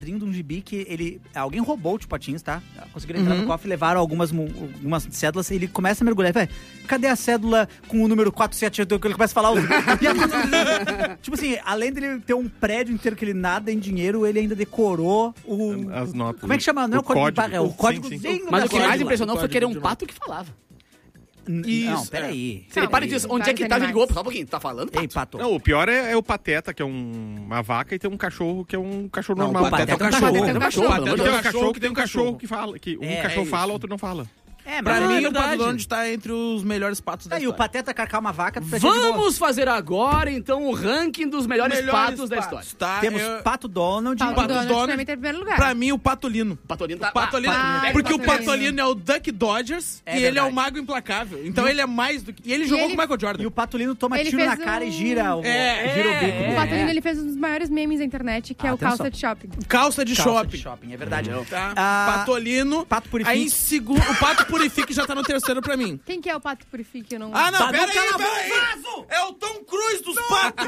de um gibi que alguém roubou os patinhos, tá? Conseguiram entrar no cofre e levaram algumas cédulas e ele começa a mergulhar. Véi, cadê a cédula com o número 478? Ele começa a falar tipo assim, além dele ter um prédio inteiro que ele nada em dinheiro, ele ainda decorou as notas. Como é que chama? Não é o código de barra, é o códigozinho. Mas o que mais impressionou foi que era um pato que falava. Não, peraí. Se ele para e diz, onde é que tá? Ele ligou, só um pouquinho, tá falando, pato? Ei, pato. Não, o pior é o Pateta, que é uma vaca, e tem um cachorro que é um cachorro normal. O Pateta é um cachorro. cachorro. Tem um cachorro. Tem um cachorro que tem um cachorro que fala. Que um cachorro isso. fala, outro não fala. Pra mim, o verdade. Pato Donald tá entre os melhores patos da Aí o história. Pateta carcar uma vaca... pra ti de boa. Vamos fazer agora, então, o ranking dos melhores patos da história. Tá? Temos Pato Donald. Pato Donald pra mim tá em primeiro lugar. Pra mim, o Patolino. Patolino tá... Patolino. Porque o Patolino é o Duck Dodgers É e ele é o verdade. Mago Implacável. Então ele é mais do que... E ele jogou com o Michael Jordan. E o Patolino toma Ele tiro na fez cara e um- gira o bico. O Patolino, ele fez um dos maiores memes da internet, que é o atenção. calça de shopping. Calça de Calça shopping. de shopping, é verdade. Tá? Ah, Patolino. Pato Purifique. Aí em segundo... O Pato Purifique já tá no terceiro pra mim. Quem que é o Pato Purifique? Eu não... Ah, não, Tá, peraí, nunca lavou peraí. um vaso! É o Tom Cruise dos patos.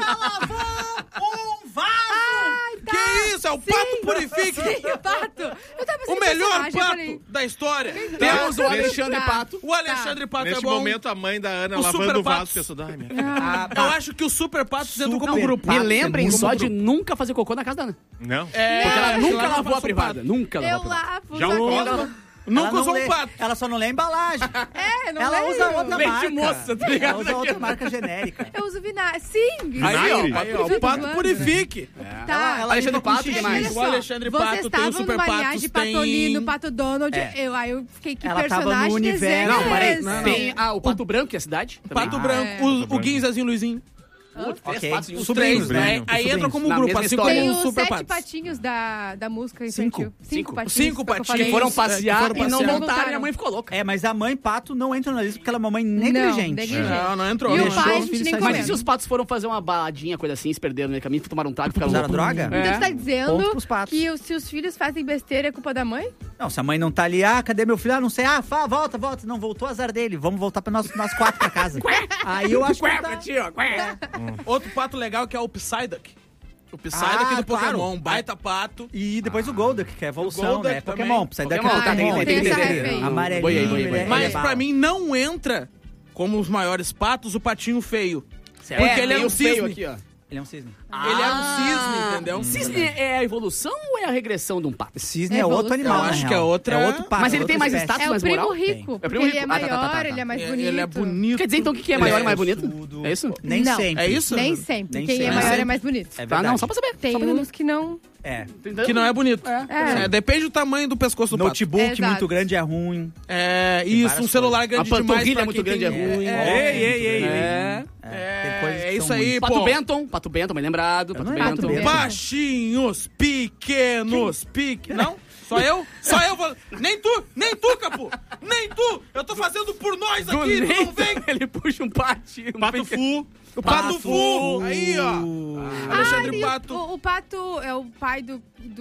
Um vaso! Ai, tá. Que isso? É o Pato Purifique. Sim, o Pato. Eu tava O pensando em melhor personagem, eu pato falei, da história. Temos o Tá. Alexandre Tá. Pato. O Alexandre Pato é Neste bom. momento, a mãe da Ana O lavando Super o vaso, Patos. pensando, ai, minha Eu acho que o Super Patos entra como Super grupo. Me Pato, lembrem como só grupo. de nunca fazer cocô na casa da Ana. Não? É, Porque ela nunca lá não lavou a passa o privada. pato. Nunca lavou a Eu privada. lavo. Já só o que- Cosma? Nunca Ela não usou lê- um pato. Ela só não lê a embalagem. não Ela leio. usa outra Leite marca. moça, tá ligado? Ela usa outra marca genérica. Eu uso vinagre. Sim. Aí, ó, Vinagre? o Pato Purifique. Tá. Ela Alexandre lida com Pato, xixi. que mais? O Alexandre Vocês Pato tem o estavam Super numa linhagem Patos, de tem... Patolino, Pato Donald. É. Aí eu fiquei, que Ela tava personagem no universo. desenho Não, é peraí. esse? Não. Tem o Pato Branco, que é a cidade. também. Pato Branco, o Guinzazinho Luizinho. Três Ok. patos e um Os Sobrinhos, três, né? né? Aí Os entra sobrinhos. como Na grupo, mesma assim história. como Tem o os Super 7 Patos. patinhos da música infantil. Cinco patinhos. Cinco foi o que eu patinhos. falei. Que foram Isso, passear que foram e não passear. voltaram e a mãe ficou louca. É, mas a mãe Pato não entra na lista porque ela é uma mãe negligente. negligente. Não entrou. E o Deixou pai, a os gente filhos nem sair. Mas e comendo. se os patos foram fazer uma baladinha, coisa assim, se perderam no caminho, tomaram um trago e ficaram Usaram loucos? droga? É. Então tu tá Ponto dizendo pros patos. que se os filhos fazem besteira é culpa da mãe? Não, se a mãe não tá ali, cadê meu filho? Não sei. Volta. Não, voltou, azar dele. Vamos voltar pra nós quatro pra casa. Aí eu acho que tá... Outro pato legal que é o Psyduck. O Psyduck do claro. Pokémon, um baita pato. E depois o Golduck, que é a evolução, Golduck né? também. Pokémon. Psyduck Pokémon, é tá, Pokémon. tem essa ref aí. Amarelinho. Boiei. ele é Mas bala. pra mim não entra como os maiores patos o patinho feio. Certo. Porque ele é meio um feio cisne. aqui, ó. Ele é um cisne. Ele é um cisne, entendeu? Cisne é a evolução ou é a regressão de um pato? Cisne é Evolução. outro animal, Eu na acho real. que é outra- É outro pato. Mas ele outra tem mais espécie. status, É o mais primo moral? rico, Tem. É o porque primo ele é rico. Ah, maior, tá. ele é mais bonito. Ele é bonito. Quer dizer, então, que quem é Ele maior é e mais bonito? Tudo. É isso? Nem Não. sempre. É isso? Nem sempre. Nem Quem sempre. é maior sempre. é mais bonito. É Tá, verdade. não, só pra saber. Tem só pra uns que não... É. entender. Que não é bonito. É. Depende do tamanho do pescoço do pato. Notebook Exato. muito grande é ruim. É, Tem isso, várias um celular A grande demais panturrilha pra é muito quem grande, é tem- ruim. Ei. É. Tem coisas que É isso são aí, muito- Pato pô. Benton. Pato Benton, bem lembrado. Eu Pato não lembro Benton. Pato Benton. Baixinhos, pequenos, Não? Só eu? Só eu vou... Nem tu, Capu! Nem tu! Eu tô fazendo por nós Do aqui, tu não Nathan, vem! ele puxa um patinho. Pato Fu. O Pato Fu! Aí, ó! Alexandre e Pato. O Pato é o pai do...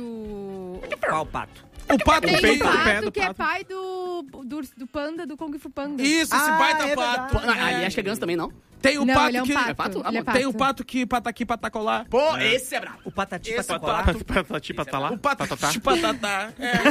Qual pato? O Pato Tem Feio. o pé Pato do que é pato. pai do Panda, do Kung Fu Panda. Isso, esse baita é pato. Pô, ali acho que é ganso também, não? Tem o Não, pato ele é um que... pato. É pato? Ah, Ele é bom. Tem o pato que pataqui patacolá. Pô, esse é brabo. O patati Esse patacolá. pato. Patati patalá. O pato Patatá. de patatá.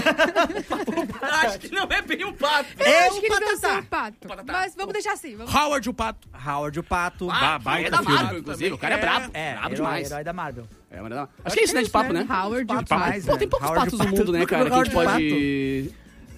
Acho que não é bem um pato. É Acho o que ele não patatá. são pato. Mas vamos deixar assim. Vamos... Howard o pato. Howard o pato. É da Marvel, inclusive. O cara é brabo. É, Brabo herói, demais. herói da Marvel. É, mas acho que é isso, né, de papo, né? Howard o Pato Pato. mais, Pô, né? tem poucos Howard patos o no Pato. mundo, né, cara, que a gente Howard o pode...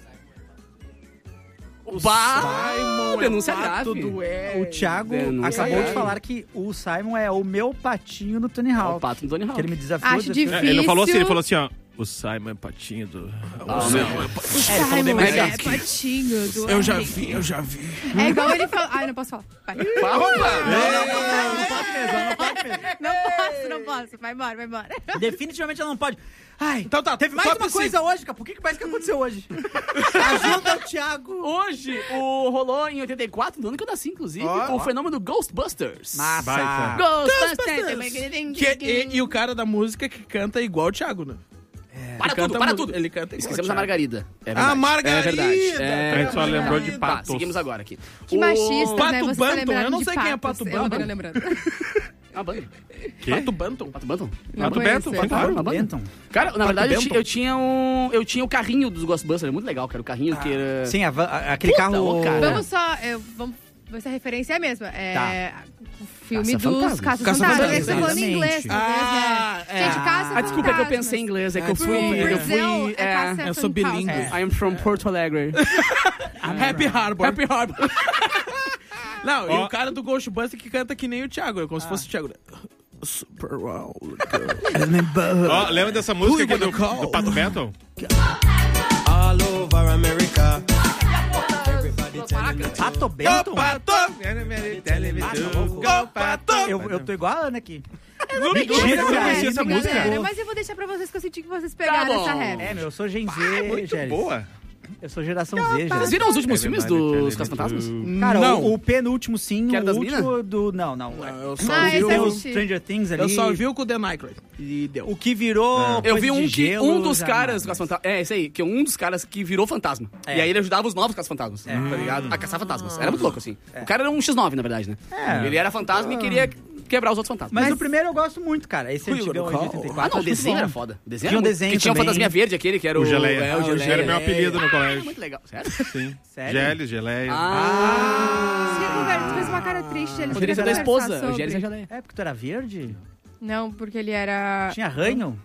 O Simon, denúncia pato grave. do Ed. O Thiago Denúncia acabou de grave. falar que o Simon é o meu patinho no Tony É o Hawk. pato do Tony Hawk. Que ele me desafiou. Acho difícil. Ele não falou assim, ele falou assim, ó. O Simon é patinho do... O Simon é patinho do... Eu já vi. É igual ele falou... Ai, não posso falar. Vai. Não pode mesmo. Não posso. Vai embora. Definitivamente ela não pode. Ai, Então tá, teve mais top uma coisa hoje, cara. Por que mais que aconteceu hoje? Ajuda o Thiago. Hoje, rolou em 84, no ano que eu nasci, inclusive, Ó. o fenômeno Ghostbusters. Massa. Ghostbusters! E o cara da música que canta igual o Thiago, né? Para tudo. Ele canta igual Esquecemos o a Thiago. Margarida. É verdade. Ah, Margarida! É verdade. A gente só lembrou de Tá, patos. seguimos agora aqui. Que machista, Pato né? Você Bantam, tá lembrando eu não de sei quem é patos. Pato Eu não tô Bantam. lembrando. Uma banda. Pato Banton. Pato Banton? Não Pato conheço. Bento, Claro, uma banda. Benton. Cara, na verdade, Benton. eu tinha o carrinho dos Ghostbusters. Era muito legal, cara. O carrinho que era... Sim, aquele Puta, carro... ô, cara. Vamos só... Vamos ver se a referência é a mesma. É o filme dos Caça-Fantasmas. Caça-Fantasmas. Eles estão Caça-Fantasmas, falando em inglês, exatamente. talvez, né? Gente, Caça-Fantasmas. desculpa, é que eu pensei em inglês. É que eu fui... Brazil é Caça-Fantasmas. eu sou bilíngue. I am from Porto Alegre. Happy Harbor. Happy Harbor. Não, e o cara do Ghostbuster que canta que nem o Thiago. É como se fosse o Thiago. Super wow. Ó, lembra dessa música aqui do Pato Bento? All over America. Pato Benton? Pato! Eu tô igual a Ana aqui. Mentira, eu conhecia essa música. Galera, mas eu vou deixar pra vocês que eu senti que vocês pegaram bom. essa rap. É, eu sou Gen Z, Muito Gélis. boa. Eu sou geração Z, Vocês Gélis. viram os últimos filmes dos Caça-Fantasmas? Cara, Não. o penúltimo sim, Que era o das último do... Não. Eu só Ah, vi esse Tem eu o assisti. Stranger Things ali. Eu só vi o com o The Nycroyd. E deu. O que virou... Eu vi coisa de gelo, um dos já caras não. do Caça-Fantasmas. É, esse aí, que é um dos caras que virou fantasma. É. E aí ele ajudava os novos Caça-Fantasmas. Tá ligado? A caçar fantasmas. Era muito louco, assim. O cara era um X9, na verdade, né? É. Ele era fantasma e queria quebrar os outros fantasmas. Mas o primeiro eu gosto muito, cara. Esse Who you antigão gonna aí de call? 84. Ah, não, o acho desenho muito era bom. foda. O Tinha um desenho que tinha um também. fantasminha verde, aquele que era o... O Geleia. É, o Geleia. Era meu apelido no Era colégio. muito legal. Sério? Sim. Sério? Gélis, Geleia. Tu fez uma cara triste. Eles Poderia ser da queriam esposa. conversar O sobre. Gélis e a Geleia. É, porque tu era verde? Não, porque ele era... Tinha ranho?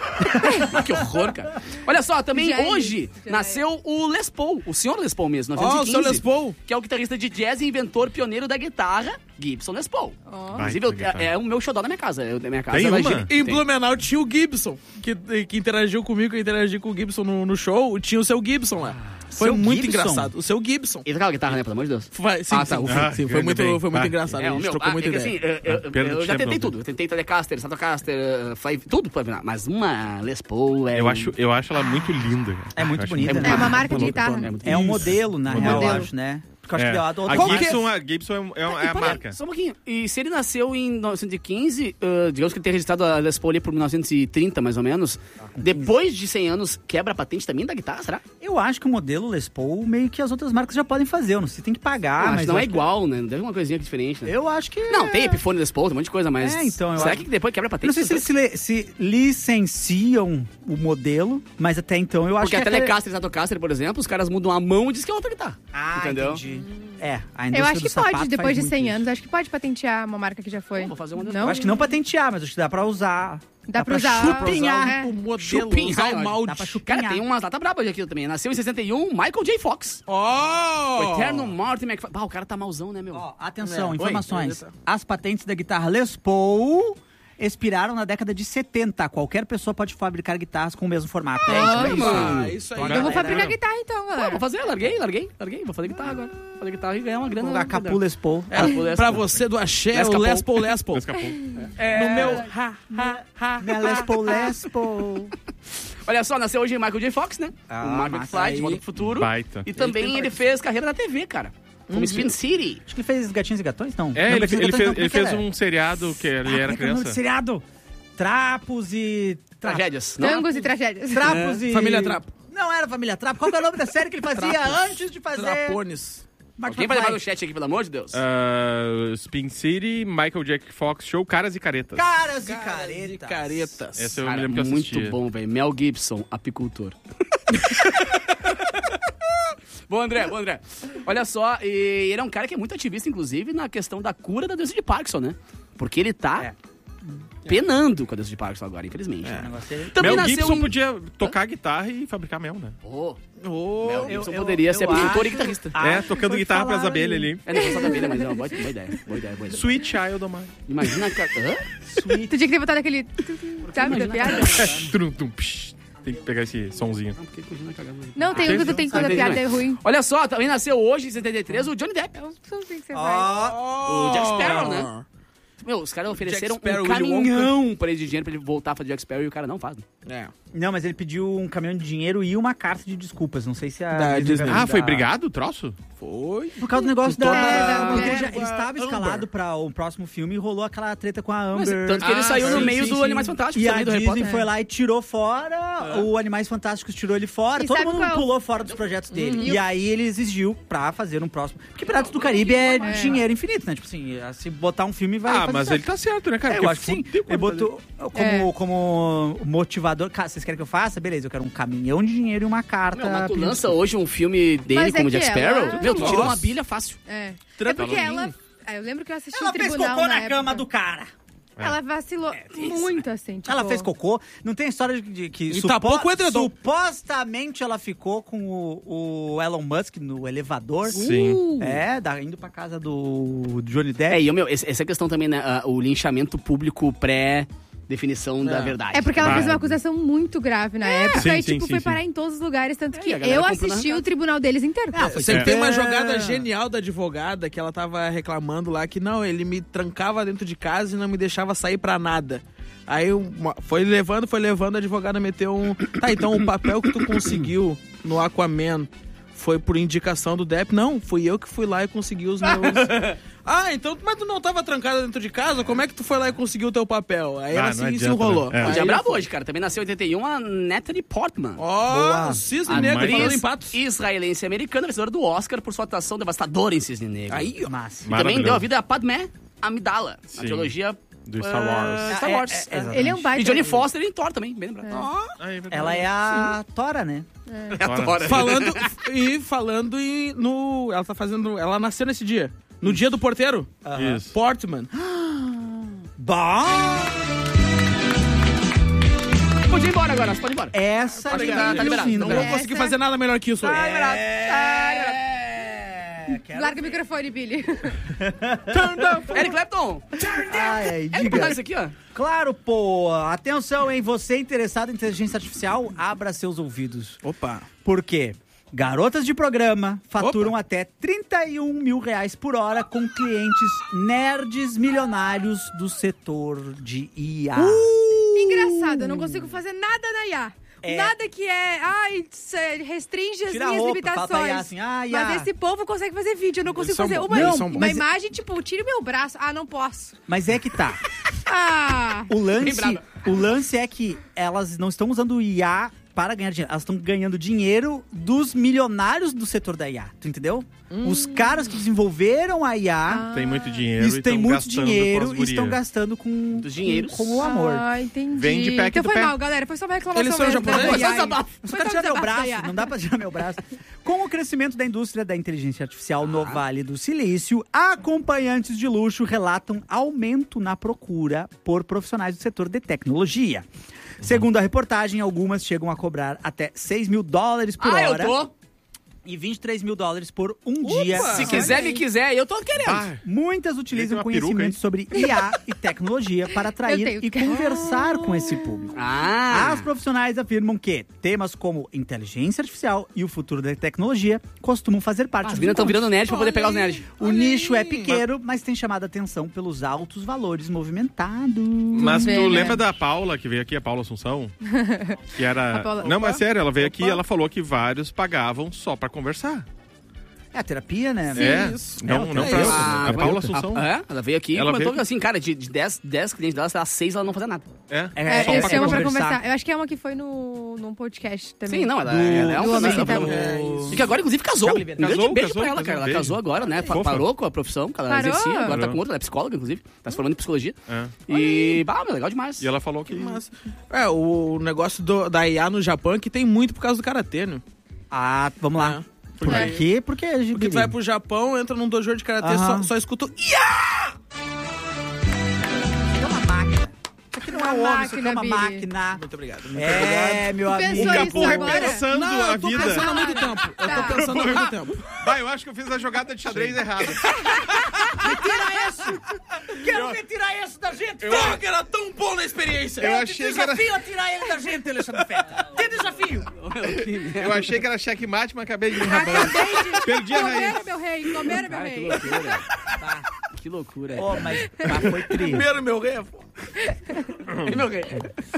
Ah, que horror, cara. Olha só, também Geleia. hoje Geleia. nasceu o Les Paul, o senhor Les Paul mesmo, Ó, o 915. seu Les Paul. Que é o guitarrista de jazz e inventor pioneiro da guitarra, Gibson Les Paul. Ó. Inclusive, guitarra. é o meu xodó da minha casa. Da minha casa Tem ela uma? gira- Em Tem. Blumenau tinha o Gibson, que interagiu comigo, que interagiu com o Gibson no show. Tinha o seu Gibson lá. Foi Seu muito Gibson? engraçado. O seu Gibson. Ele tocava guitarra, né? Pelo amor de Deus. Sim, Ah, sim, tá, sim, ufa. sim, Ainda bem. foi muito Bah. engraçado. É, a o gente meu, trocou muita é que ideia. assim, perda eu de já tempo, tentei não. tudo. Eu tentei Telecaster, Stratocaster, tudo pra virar. Mas uma Les Paul é... Eu acho ela muito linda. cara. É muito Eu acho bonita, muito né? É uma marca de bonita. guitarra. É um modelo, na real, eu Modelo. acho, né? Porque eu acho É. que deu a outra A marca. Gibson é a marca. Só um pouquinho. E se ele nasceu em 1915, digamos que ele tenha registrado a Les Paul ali por 1930, mais ou menos, depois de 100 anos, quebra a patente também da guitarra, será? Eu acho que o modelo Les Paul, meio que as outras marcas já podem fazer. Eu não sei, tem que pagar, Não, mas... acho que não eu é acho que- igual, né? Deve uma coisinha diferente, né? Eu acho que... Não, tem Epiphone Les Paul, tem um monte de coisa, mas... É, então, eu será acho- que depois quebra a Eu patente? não sei se eles se licenciam o modelo, mas até então eu acho Porque que... a Telecaster e a Stratocaster, por exemplo, os caras mudam a mão e dizem que é outra guitarra. Ah, entendeu? entendi. É, a Eu indústria acho do que sapato pode, faz depois de muito 100 isso. anos, acho que pode patentear uma marca que já foi. Vou fazer uma Não? Eu acho que não patentear, mas acho que dá pra usar. Dá pra usar. chupinhar. É. O modelo, Chupinhar, usar eu o acho. molde. Dá pra chupinhar. Cara, tem umas data braba aqui também. Nasceu em 61, Michael J. Fox. O Oh! eterno Martin McFly. Ah, o cara tá malzão, né, meu? Ó, atenção, Oi. informações. As patentes da guitarra Les Paul expiraram na década de 70. Qualquer pessoa pode fabricar guitarras com o mesmo formato. Ah, isso mano. aí. Isso aí. Então, Eu vou galera, fabricar guitarra então, Pô, galera. vou fazer, larguei. Vou fazer guitarra agora. Vou fazer guitarra e ganhar uma grana. A Capu Les Paul. É, pra você do axé, Les o Paul. Les Paul, Les Paul. Escapou. No meu Minha Les Paul, Les Paul. Olha só, nasceu hoje Michael J. Fox, né? Ah, o Martin massa. McFly, de Aí. Volta pro Futuro. Baita. E também ele fez carreira na TV, cara. Como Spin City. Acho que ele fez Gatinhos e Gatões, não. É, Não, ele Gatinhos e Gatões não, como ele é que fez era? um seriado que ele Como era é que é o nome do criança. seriado? Trapos e... Tragédias. Não? Tangos e tragédias. Trapos e... Família Trapo. Não era Família Trapo. Qual que é o nome da série que ele fazia Trapos. antes de fazer... Trapones. Martin Alguém vai levar McFly? no chat aqui, pelo amor de Deus? Spin City, Michael Jack Fox Show, Caras e Caretas. Caras e Caretas. Caretas. Esse eu me Cara, lembro que eu muito assistia. bom, velho. Mel Gibson, apicultor. Bom, André. Olha só, e ele é um cara que é muito ativista, inclusive, na questão da cura da doença de Parkinson, né? Porque ele tá penando com a doença de Parkinson agora, infelizmente. O negócio dele- Também Mel nasceu Gibson em... podia tocar guitarra e fabricar mel, né? Oh, Oh, Mel Gibson eu- poderia eu ser apicultor acho- e guitarrista. Tocando foi guitarra pras falar abelhas ali. ali. É, não só da abelha, mas é uma boa ideia. Boa ideia. Sweet Child of Mine. Imagina... Hã? Tu tinha que ter botado aquele... Sabe da piada? Trum, tum, psh. Tem que pegar esse sonzinho. Não, porque imagina cagando. Não, tem um que tem quando a piada é ruim. Olha só, também nasceu hoje, em 73, o Johnny Depp. É um somzinho que você Ó, O Jack Sparrow, né? Meu, os caras ofereceram Jack Sparrow, um Willy caminhão pra ele de dinheiro pra ele voltar a fazer Jack Sparrow e o cara não faz. Né? É. Não, mas ele pediu um caminhão de dinheiro e uma carta de desculpas. Não sei se a... Da Disney. Ah, foi brigado o troço? Foi. Por causa do negócio toda da... a- Porque É, ele estava escalado pra o próximo filme e rolou aquela treta com a Mas, Amber. tanto que ele saiu no sim, meio sim, do sim. Animais Fantásticos E a também, do Harry Disney Potter. foi lá e tirou fora, o Animais Fantásticos tirou ele fora, E todo sabe mundo qual é o- pulou fora dos projetos dele. E aí ele exigiu pra fazer um próximo. Porque Piratas do Caribe é dinheiro infinito, né? Tipo assim, se botar um filme vai Ah, fazer mas ele tá certo, né, cara? Eu Porque acho que sim. fudeu Ele quando botou como motivador. Cara, vocês querem que eu faça? Beleza, eu quero um caminhão de dinheiro e uma carta. Meu, mas tu lança hoje um filme dele Mas é como que Jack Sparrow, ela- meu, tu tira uma Nossa. bilha fácil. É Tranquilo. porque ela... Eu lembro que eu assisti Ela o fez tribunal cocô na na época. cama do cara. Ela vacilou muito, assim, tipo... Ela fez cocô. Não tem história de que E tapou com o edredom. supostamente ela ficou com o Elon Musk no elevador. Sim. Indo pra casa do Johnny Depp. E meu, essa questão também, né? O linchamento público pré-definição da verdade. É porque ela fez uma Ah. acusação muito grave na época Sim, e, sim, tipo, sim, foi sim. parar em todos os lugares. Tanto que e a galera eu comprou na assisti o arrancada. tribunal deles inteiro. Sempre tem uma É. jogada genial da advogada que ela tava reclamando lá que não, ele me trancava dentro de casa e não me deixava sair pra nada. Aí foi levando, a advogada meteu um... Tá, então o papel que tu conseguiu no Aquaman foi por indicação do Depp? Não, fui eu que fui lá e consegui os meus... então, mas tu não tava trancada dentro de casa? Como é que tu foi lá e conseguiu o teu papel? Aí ela não se adianta, enrolou. né? É. O Aí dia brabo foi. hoje, cara. Também nasceu em 81 a Natalie Portman. Ó, Cisne Negro, mãe- falando em patos. Israelense americana, vencedora do Oscar por sua atuação devastadora em Cisne Negro. Aí, ó. Massa. E também Maravilhoso. deu a vida a Padmé Amidala, na Sim. trilogia Do Star Wars. Star Wars. exatamente. Ele é um baita... E Johnny Foster em Thor também, bem lembrado. Ela é a Tora, né? Falando no... Ela tá fazendo... Ela nasceu nesse dia. No dia do porteiro. Isso. Portman. Bom, Pode ir embora agora, você pode ir embora. essa Tá aí liberado, tá liberado. vindo. Não vou conseguir fazer nada melhor que isso. Larga o microfone, Billy. Eric Clapton! Ai, É diga. isso aqui, ó. Claro, pô. Atenção, hein? Você interessado em inteligência artificial, abra seus ouvidos. Opa. Por quê? Garotas de programa faturam até 31 mil reais por hora com clientes nerds milionários do setor de IA. Engraçado, eu não consigo fazer nada na IA. É. Nada que é... Ai, restringe as Tira a minhas roupa, limitações. fala pra IA assim, IA. Mas esse povo consegue fazer vídeo. Eu não consigo são fazer bons, uma, eles são bons. uma Mas- imagem, tipo, tire meu braço. Ah, não posso. Mas é que tá. Ah... O Lembrava. lance é que elas não estão usando o IA para ganhar dinheiro. Elas estão ganhando dinheiro dos milionários do setor da IA. Tu entendeu? Os caras que desenvolveram a IA Tem muito dinheiro eles e têm tão muito gastando com dinheiro as e estão gurias. gastando com Dos dinheiros. com o amor. Ah, entendi. Vem de pack então do foi pé. mal, galera. Foi só uma reclamação Eles são mesmo. japoneses? Foi só um Foi só desabafo. Eu só Foi quero só um tirar meu desabafo da braço, IA. não dá pra tirar meu braço. Com o crescimento da indústria da inteligência artificial no Vale do Silício, acompanhantes de luxo relatam aumento na procura por profissionais do setor de tecnologia. Segundo a reportagem, algumas chegam a cobrar até 6 mil dólares por Eu hora tô. e 23 mil dólares por um dia. Se quiser, me quiser, eu tô querendo. Ah, Muitas Tem utilizam uma peruca, conhecimento hein? sobre IA e tecnologia para Eu atrair tenho. e conversar com esse público. As profissionais afirmam que temas como inteligência artificial e o futuro da tecnologia costumam fazer parte As dos meninas estão encontros. virando nerd pra poder pegar os nerds. O nicho é pequeno, mas tem chamado a atenção pelos altos valores movimentados. Mas Vê, tu né? lembra da Paula, que veio aqui, a Paula Assunção? Que era... A Paula- Não, mas Opa. sério, ela veio aqui e ela falou que vários pagavam só pra conversar. É a terapia, né? É, não É, pra... isso. A Paula Assunção. Ela veio aqui e Ela comentou veio- que assim, cara, de 10 clientes dela, às 6 ela não fazia nada. É, só eles chamam pra conversar. conversar. Eu acho que é uma que foi num podcast também. Sim, não, ela é do uma homem pessoa. que E que agora, inclusive, casou. Um grande Casou, beijo casou, pra ela, casou, cara. Ela beijo. casou agora, né? Fofa. Parou com a profissão que ela Parou? exercia. Agora tá Parou. com outra, ela é psicóloga, inclusive. Tá se formando em psicologia. É. E, meu, legal demais. E ela falou que... Mas, o negócio da IA no Japão é que tem muito por causa do karatê, né? Ah, vamos lá. Por Porque- quê? Porque, Porque tu vai pro Japão, entra num dojo de karatê, Aham. só escuta o É uma máquina. Isso aqui não é um homem, isso aqui é uma Máquina, máquina. Muito obrigado. É, meu Tu amigo. pensou O isso Capu agora? repensando Não, a eu tô vida. pensando há muito tempo. Eu tô pensando há muito tempo. Vai, eu acho que eu fiz a jogada de xadrez errada. Retira isso! Quero retirar isso da gente! Eu que era tão bom na experiência. Eu achei que era... a tirar ele da gente, Alexandre Feta. Tem desafio! Eu achei que era checkmate, mas acabei de me enrabando. Perdi a raiz. Comeram meu rei, comeram meu Ah, que rei. loucura. Que loucura. Mas foi tri. Primeiro meu rei. E meu rei?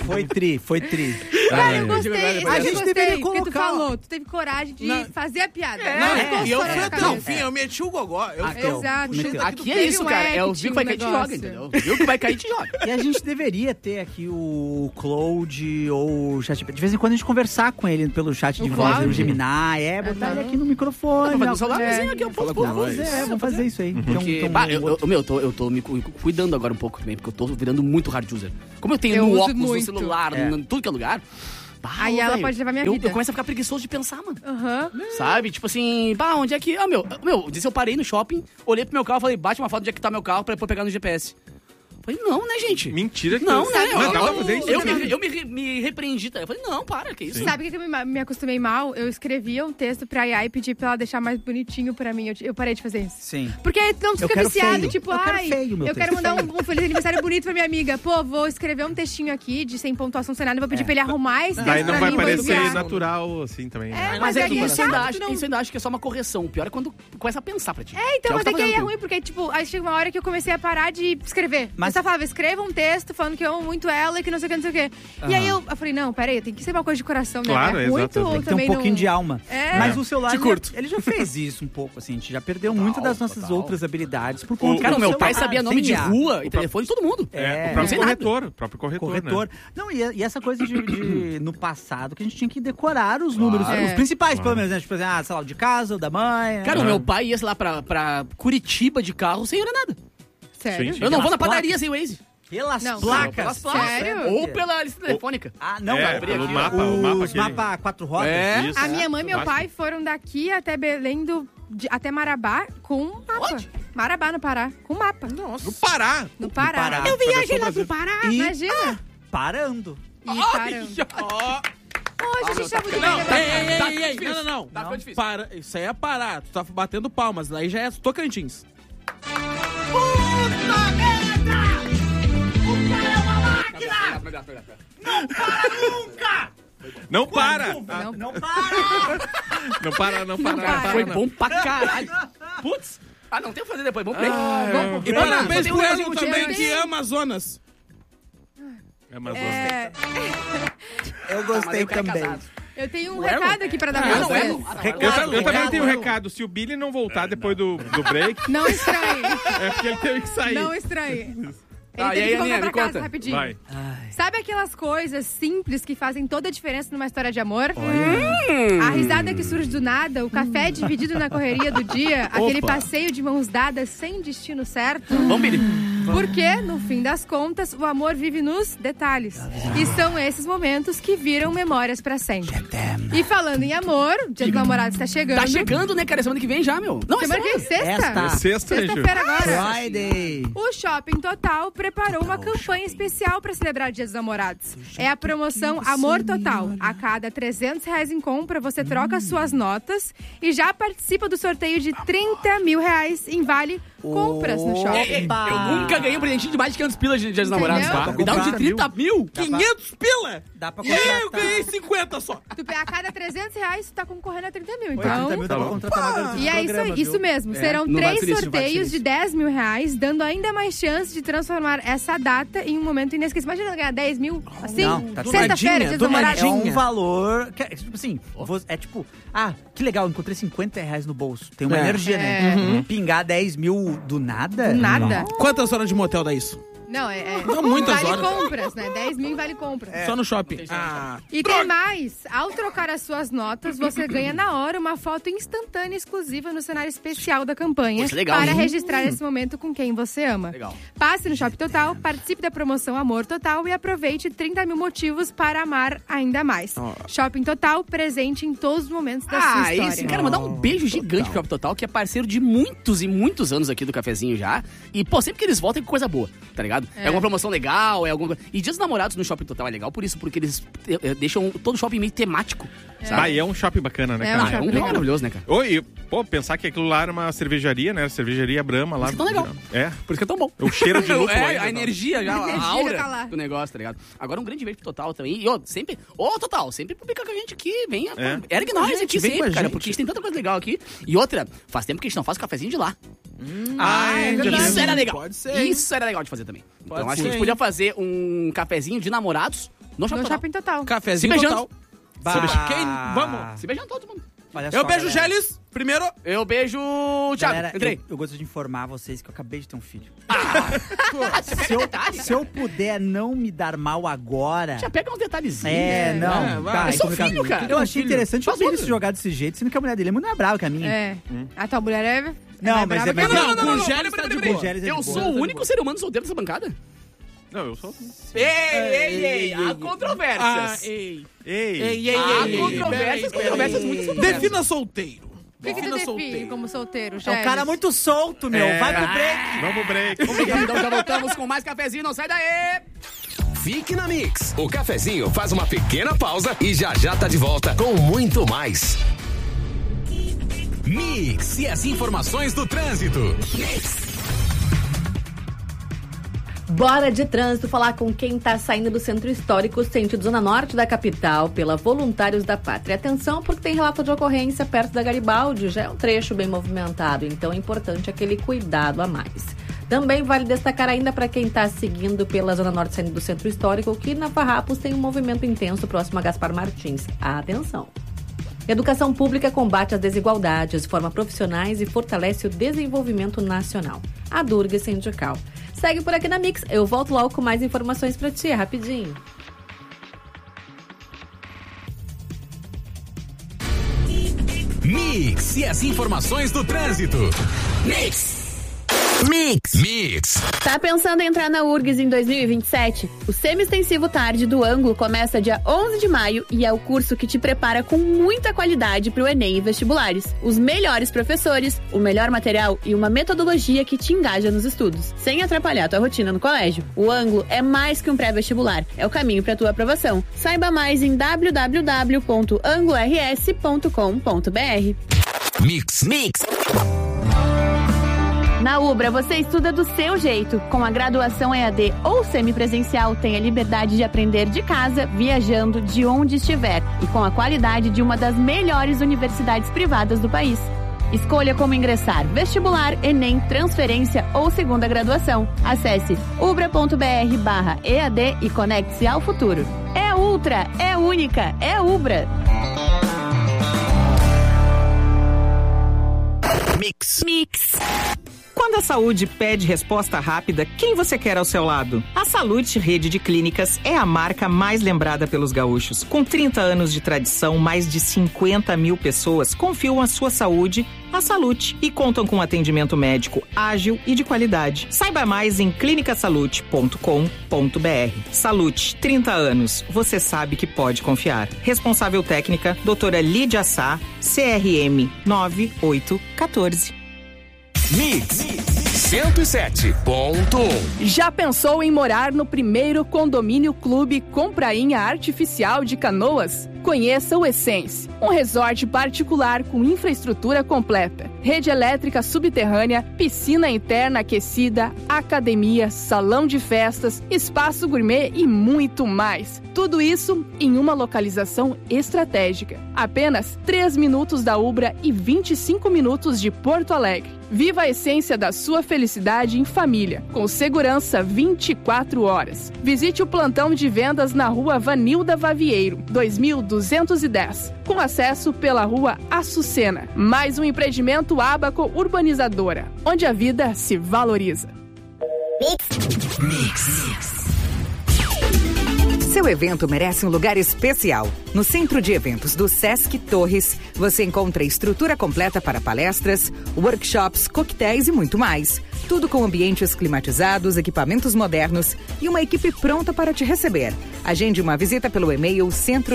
Foi tri. Cara, eu gostei. A gente deveria porque tu colocar- falou, tu teve coragem de fazer a piada. Não, e eu fora fui da até o cabeça. fim, eu meti o gogó. Eu Exato. puxei daqui do Aqui é peito. isso, um cara. É o acting, viu que vai cair e te joga, negócio. entendeu? Viu que vai cair e te joga. E a gente deveria ter aqui o Cloud ou o chat. De vez em quando a gente conversar com ele pelo chat de voz, Cloud? o Gemini, botar ele aqui no microfone. Vamos fazer um celular, É. assim, aqui eu falo Fala com com nós. nós. Vamos fazer isso aí. Porque, Então, bah, eu tô me cuidando agora um pouco também, porque eu tô virando muito hard user. Como eu tenho Eu no uso óculos, no muito. celular, em tudo que é lugar. bah, Aí ela velho, pode levar minha eu, vida. Eu começo a ficar preguiçoso de pensar, mano. Aham. Sabe? Tipo assim, onde é que. Disse eu parei no shopping, olhei pro meu carro e falei, bate uma foto onde é que tá meu carro pra depois pegar no GPS. Falei, não, né, gente? Mentira que Não, né? Não, dá pra fazer isso. Eu me repreendi, tá? Eu falei, não, para, que isso? Sabe o que eu me acostumei mal? Eu escrevia um texto pra IA e pedi pra ela deixar mais bonitinho pra mim. Eu parei de fazer isso. Sim. Porque aí tu não Eu fica quero viciado, feio. tipo, Eu quero ai, feio, meu eu quero texto, mandar feio. um feliz aniversário bonito pra minha amiga. Pô, vou escrever um textinho aqui de sem pontuação sem nada, vou pedir pra ele arrumar esse Daí texto não pra vai mim, vou parecer enviar. natural assim também. né? É, Mas é que aí isso ainda chato, acha, não- isso ainda acha que é só uma correção. O pior é quando começa a pensar pra ti. É, então, Que mas o que é que aí é fazendo. ruim, porque, tipo, aí chega uma hora que eu comecei a parar de escrever. Mas- Eu só falava, escreva um texto falando que eu amo muito ela e que não sei o que, não sei o que. E aí eu falei, não, peraí, tem que ser uma coisa de coração, né? Claro, é muito exato. Tem que ter também um pouquinho não... de alma. É. Mas o celular, Te curto. ele já fez isso um pouco, assim. A gente já perdeu muito das nossas outras habilidades por conta Cara, o do meu celular, pai sabia nome sem de IA. rua e telefone de todo mundo. É, É. o Não próprio sei nada. corretor. O próprio corretor. Corretor. Né? Não, e essa coisa de no passado, que a gente tinha que decorar os números, É. os principais, pelo menos, né? Tipo assim, sei lá, o de casa, o da mãe. Cara, o meu pai ia, sei lá, pra Curitiba de carro sem olhar nada. Sério? Sim, Eu não vou na Pelas padaria sem Waze. pelas Não. placas. Pelas placas. Sério? Ou pela lista telefônica. Ah, não, É, abri pelo aqui, mapa, ó. o mapa Os aquele. mapa 4 rotas. É. Isso. A minha mãe e meu Basta. pai foram daqui até Belém, até Marabá, com um mapa. Onde? Marabá, no Pará, com um mapa. Nossa. No Pará. No Pará. Pará. Eu viajei Atravessou o lá Brasil. pro Pará, E- imagina. Parando. E parando. Ó. Hoje a gente tá muito Não, bem, Ei, né? Tá ei, ei, difícil. não. Tá ficando difícil. Para, isso aí é parar. Tu tá batendo palmas. Daí já é Tocantins. Não para. Não, Não para! Não para, não para. para. Foi bom pra caralho. Putz. Ah, não tem o que fazer depois. Vamos ver. E Não, parabéns tem pro um Elon negócio também, eu que tenho- ama Amazonas. É mais é, Eu Mas gostei o cara é também. casado. eu tenho um O Elon? recado aqui pra dar Ah, pra não, vocês. Elon. Eu também tenho um Elon. recado. Se o Billy não voltar depois do break, Não estranhe. é porque ele teve que sair. Não estranhe. Ele Ah, tem e aí, que voltar Aninha, pra me casa conta. rapidinho. Vai. Sabe aquelas coisas simples que fazem toda a diferença numa história de amor? A risada que surge do nada, o café dividido na correria do dia, aquele passeio de mãos dadas sem destino certo. Vamos, Billy. Porque, no fim das contas, o amor vive nos detalhes. E são esses momentos que viram memórias pra sempre. E falando em amor, o Dia dos Namorados está chegando. Tá chegando, né, cara? Semana que vem já, meu. Não, Semana que vem, sexta? Esta. É sexta, Ju. Sexta-feira agora. Friday. O Shopping Total preparou uma campanha especial para celebrar o Dia dos Namorados. É a promoção Amor Total. A cada R$300 em compra, você troca suas notas e já participa do sorteio de R$30 mil em vale compras no shopping. Eu nunca ganhei um presentinho de mais de 500 pilas de Dia dos Namorados. Entendeu? Bah, me dá um de 30 mil. 500 pila? Dá pra E aí eu contratar. ganhei 50 só. A cada R$300, tu tá concorrendo a 30 mil. 80 Então, mil dá pra contratar uma garota de e é programa, isso viu? mesmo. Serão Não vale 3 silício, não vale sorteios de silício. R$10 mil, dando ainda mais chance de transformar essa data em um momento inesquecível. Imagina ganhar 10 mil assim, Não, tá sexta-feira, Dia dos do Namorados. É um Tadinha. valor. Tipo assim, é tipo, que legal, encontrei R$50 no bolso. Tem uma É. energia, né? É. Pingar 10 mil do nada? Nada. Quantas horas de motel dá isso? Não, é Não, muitas vale horas. compras, né? 10 mil vale compras. Só no shopping. Ah, E tem mais. Ao trocar as suas notas, você ganha na hora uma foto instantânea exclusiva no cenário especial da campanha Isso é legal, para hein? registrar esse momento com quem você ama. Legal. Passe no Shopping Total, participe da promoção Amor Total e aproveite 30 mil motivos para amar ainda mais. Shopping Total, presente em todos os momentos da sua história. Esse cara mandar um beijo gigante pro Shopping Total, que é parceiro de muitos e muitos anos aqui do cafezinho já. E, pô, sempre que eles voltam é com coisa boa, tá ligado? É alguma promoção legal, é alguma coisa. E Dia dos Namorados no Shopping Total é legal por isso, porque eles deixam todo o shopping meio temático. Ah, e é um shopping bacana, né, É cara? um É um shopping legal. maravilhoso, né, cara? Oi, pô, pensar que aquilo lá era uma cervejaria, né? Cervejaria Brahma lá. Isso é tão legal. É. Por isso que é tão bom. O cheiro de lúpulo ainda, a não. energia já, A energia a já aura tá lá. do negócio, tá ligado? Agora um grande beijo pro Total também. E, ó, sempre... Ô, Total, sempre publica com a gente aqui. Vem, ergue nós aqui vem com a sempre, cara. gente. Porque a gente tem tanta coisa legal aqui. E outra, faz tempo que a gente não faz cafezinho de lá. Isso era legal. Pode ser. Isso era legal de fazer também. Pode Então acho que a ser, gente podia fazer um cafezinho de namorados no Shopping No Total. Shopping Total. Cafezinho Se beijando. total. Bah. Quem? Vamos. Se beijando todo mundo. Olha só, Eu beijo o galera. Gélis, primeiro. Eu beijo o Thiago. Galera, Entrei. eu gosto de informar vocês que eu acabei de ter um filho. Detalhe. Se eu puder não me dar mal agora... Já pega uns detalhezinhos. Não, vai. tá, É só então, filho, cara. Eu achei interessante o Faz filho tudo. se jogar desse jeito, sendo que a mulher dele é muito mais brava que a minha. É. A tua mulher é... Não, mais mas brava é- que a mas- minha. Não, com o Gélis tá de boa. Gélis é de Eu boa. sou o único ser humano solteiro dessa bancada? Não, eu sou... Ei, há controvérsias. Ei. Ei! Há controvérsias muito solteiras. Defina solteiro. O que tu define como solteiro, É Gélis? um cara muito solto, meu. Vai pro break. Vamos pro break. Então já voltamos com mais cafezinho, não sai daí! Fique na Mix. O cafezinho faz uma pequena pausa e já tá de volta com muito mais. Mix e as informações do trânsito. Bora de trânsito falar com quem tá saindo do Centro Histórico, sentido Zona Norte da capital, pela Voluntários da Pátria. Atenção, porque tem relato de ocorrência perto da Garibaldi, já é um trecho bem movimentado, então é importante aquele cuidado a mais. Também vale destacar ainda para quem está seguindo pela Zona Norte saindo do Centro Histórico, que na Farrapos tem um movimento intenso próximo a Gaspar Martins. Atenção! Educação pública combate as desigualdades, forma profissionais e fortalece o desenvolvimento nacional. A Durga Sindical. Segue por aqui na Mix. Eu volto logo com mais informações para ti, rapidinho. Mix e as informações do trânsito. Mix. Tá pensando em entrar na URGS em 2027? O semi-extensivo tarde do Ângulo começa dia 11 de maio e é o curso que te prepara com muita qualidade para o Enem e vestibulares. Os melhores professores, o melhor material e uma metodologia que te engaja nos estudos, sem atrapalhar tua rotina no colégio. O Ângulo é mais que um pré-vestibular, é o caminho para tua aprovação. Saiba mais em www.anglors.com.br. Mix. Na Ubra, você estuda do seu jeito. Com a graduação EAD ou semipresencial, tem a liberdade de aprender de casa, viajando, de onde estiver. E com a qualidade de uma das melhores universidades privadas do país. Escolha como ingressar: vestibular, Enem, transferência ou segunda graduação. Acesse ubra.br/EAD e conecte-se ao futuro. É ultra, é única, é Ubra. Mix. Quando a saúde pede resposta rápida, quem você quer ao seu lado? A Salute Rede de Clínicas é a marca mais lembrada pelos gaúchos. Com 30 anos de tradição, mais de 50 mil pessoas confiam a sua saúde à Salute e contam com atendimento médico ágil e de qualidade. Saiba mais em clinicasalute.com.br. Salute, 30 anos. Você sabe que pode confiar. Responsável técnica, doutora Lídia Sá, CRM 9814. Mix 107.1. Já pensou em morar no primeiro condomínio clube com prainha artificial de Canoas? Conheça o Essence, um resort particular com infraestrutura completa, rede elétrica subterrânea, piscina interna aquecida, academia, salão de festas, espaço gourmet e muito mais. Tudo isso em uma localização estratégica. Apenas 3 minutos da Ubra e 25 minutos de Porto Alegre. Viva a essência da sua felicidade em família, com segurança 24 horas. Visite o plantão de vendas na rua Vanilda Vavieiro, 2210, com acesso pela rua Açucena. Mais um empreendimento Abaco Urbanizadora, onde a vida se valoriza. Seu evento merece um lugar especial. No Centro de Eventos do Sesc Torres, você encontra estrutura completa para palestras, workshops, coquetéis e muito mais. Tudo com ambientes climatizados, equipamentos modernos e uma equipe pronta para te receber. Agende uma visita pelo e-mail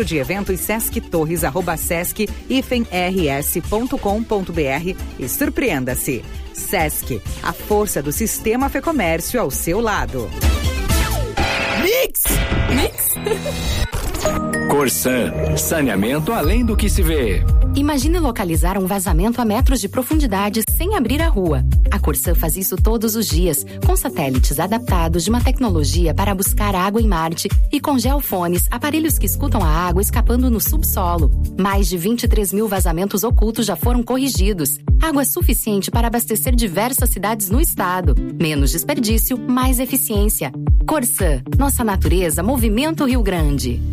centrodieventos@sesc-rs.com.br e surpreenda-se. Sesc, a força do sistema Fê Comércio ao seu lado. Mix. Corsan, saneamento além do que se vê. Imagine localizar um vazamento a metros de profundidade sem abrir a rua. A Corsan faz isso todos os dias, com satélites adaptados de uma tecnologia para buscar água em Marte e com geofones, aparelhos que escutam a água escapando no subsolo. Mais de 23 mil vazamentos ocultos já foram corrigidos. Água suficiente para abastecer diversas cidades no estado. Menos desperdício, mais eficiência. Corsan, nossa natureza, movimento Rio Grande.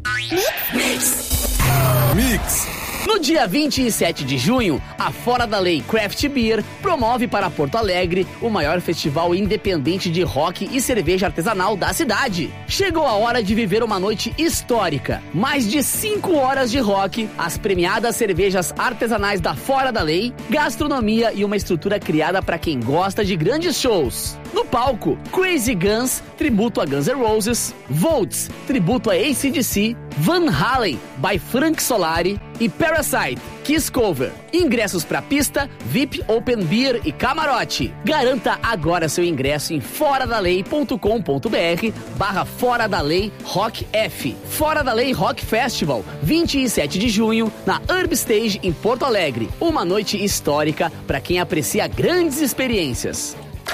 Mix. No dia 27 de junho, a Fora da Lei Craft Beer promove para Porto Alegre o maior festival independente de rock e cerveja artesanal da cidade. Chegou a hora de viver uma noite histórica. Mais de 5 horas de rock, as premiadas cervejas artesanais da Fora da Lei, gastronomia e uma estrutura criada para quem gosta de grandes shows. No palco, Crazy Guns, tributo a Guns N' Roses, Volts, tributo a AC/DC, Van Halen, by Frank Solari e Parasite, Kiss Cover. Ingressos pra pista, VIP, Open Beer e camarote. Garanta agora seu ingresso em foradalei.com.br/Fora da Lei Rock F. Fora da Lei Rock Festival, 27 de junho, na Herb Stage em Porto Alegre. Uma noite histórica pra quem aprecia grandes experiências.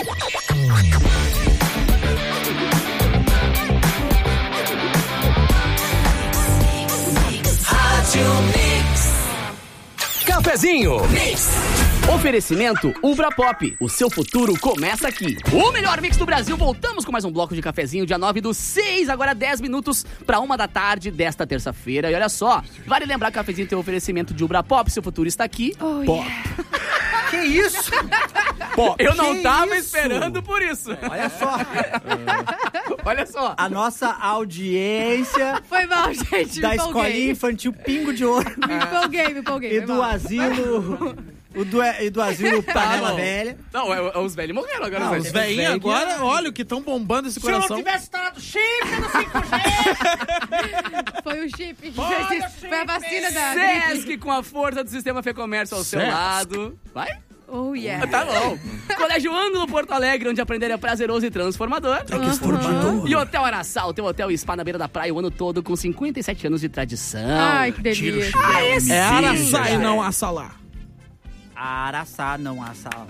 Cafezinho. Oferecimento Ubra Pop. O seu futuro começa aqui. O melhor mix do Brasil. Voltamos com mais um bloco de cafezinho, dia 9/6, agora 10 minutos para 1 da tarde desta terça-feira. E olha só, vale lembrar que o cafezinho tem um oferecimento de Ubra Pop. Seu futuro está aqui. Pop. Que isso? Pop. Eu não tava isso? esperando por isso. Olha só. Olha só. A nossa audiência Foi mal, gente. da me escolinha empolguei. infantil Pingo de Ouro Me empolguei. e foi do mal. asilo... E do asilo Panela bom. Velha. Não, os velhos morreram agora. Não, os Os velhos. velhinhos agora, olha o que estão bombando esse coração. dado chifre no 5G... Foi o chip. Foi a vacina da Sesc gripe. com a força do sistema Fê Comércio ao seu Sesc. lado. Vai? Oh, yeah. Tá bom. Colégio Ângulo Porto Alegre, onde aprender é prazeroso e transformador. Transformador. E Hotel Araçá, o teu hotel e spa na beira da praia o ano todo, com 57 anos de tradição. Ai, que delícia. É Araçá e não Assalá. Araçá, não Assala.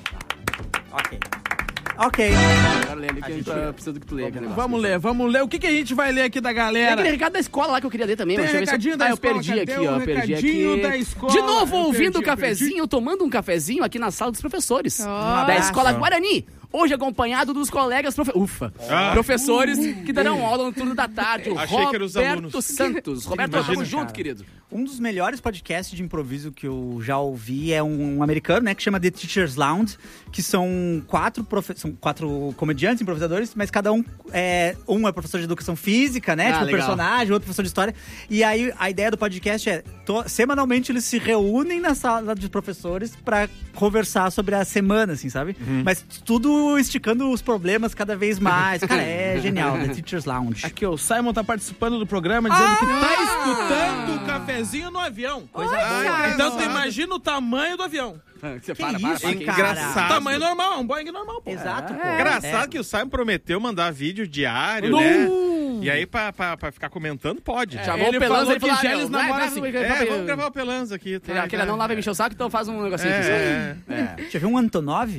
Ok. Agora lê ali que a gente tá precisando que tu lê. Vamos ler. O que a gente vai ler aqui da Tem galera? aquele recado da escola lá que eu queria ler também. Tem mas deixa eu ver recadinho se... da eu escola, perdi cadê aqui, o ó. Perdi recadinho aqui. da escola? De novo, Eu ouvindo perdi, o cafezinho, tomando um cafezinho aqui na sala dos professores. Da abraço. Escola Guarani. Hoje acompanhado dos colegas professores que darão aula no turno da tarde. O Achei que eram os Roberto alunos. Santos. Roberto, Imagina, tamo junto, cara. querido. Um dos melhores podcasts de improviso que eu já ouvi é um americano, né, que chama The Teacher's Lounge, que são quatro comediantes, improvisadores, mas cada um é professor de educação física, né, tipo legal. personagem, outro professor de história. E aí a ideia do podcast é, semanalmente eles se reúnem na sala de professores pra conversar sobre a semana, assim, sabe? Mas tudo esticando os problemas cada vez mais. Cara, é genial, The Teacher's Lounge. Aqui, o Simon tá participando do programa dizendo que tá escutando o cafezinho no avião. Então tu imagina o tamanho do avião. Você Que para, isso, para. Engraçado. Tamanho normal, é um Boeing normal, pô. Exato, pô. Engraçado que o Simon prometeu mandar vídeo diário, né? E aí, pra ficar comentando, pode. Chamou Ele o Pelanza falou e falou, que Gélis namora assim. Vamos gravar o Pelanza aqui. Tá? Aquele não lá vai me encher o saco, então faz um negocinho aqui. Já viu um Antonov?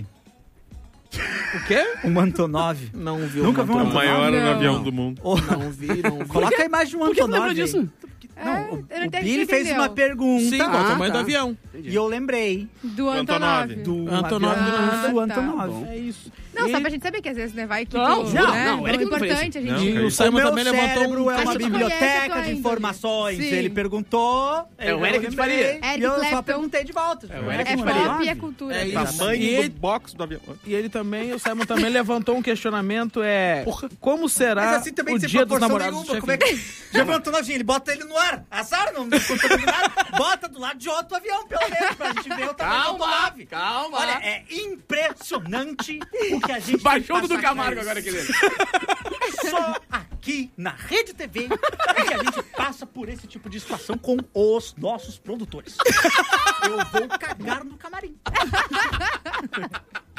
O quê? Um Antonov? Não vi Nunca viu um O Antonov? maior Não. avião do mundo. Não vi. Coloca a imagem de um Por que tu Antonov lembrou aí. disso? Não, o eu não entendi, Billy fez entendeu? uma pergunta. Sim, qual o tamanho do tá. avião? E eu lembrei Do Antonov. Antonov. do Antonov avião do nada. do Tá. Antonov. É isso. Não, E- só pra gente saber que às vezes, né, vai que Não, tu, não, né? não, ele que não fez importante a gente... Não, E o cara. Simon O meu também levantou cérebro um... é uma Acho que tu conhece a biblioteca tua de índole. informações. Sim. Ele perguntou, É o Eric eu de lembrei, Faria. Eric e eu só Clapton. perguntei de volta. É o Eric É de Faria. pop e é cultura. É isso. Tamanho E ele- do box do avião. E ele também, o Simon também levantou um questionamento, como Mas será assim também o sem dia dos proporção namorados do nenhuma. Como é chefe? que... Já viu o Antonovzinho? Ele bota ele no ar. Azar, não conta nada. Bota do lado de outro avião, pelo menos, pra gente ver o tamanho do Antonov. Calma. Olha, é impressionante o que a gente Baixou tem do que Camargo passar. agora, querido. Só aqui na Rede TV é que a gente passa por esse tipo de situação com os nossos produtores. Eu vou cagar no camarim.